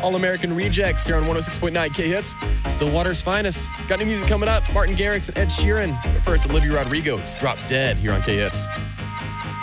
All-American Rejects here on 106.9 K-Hits. Stillwater's finest. Got new music coming up. Martin Garrix and Ed Sheeran. But first, Olivia Rodrigo. It's Drop Dead here on K-Hits.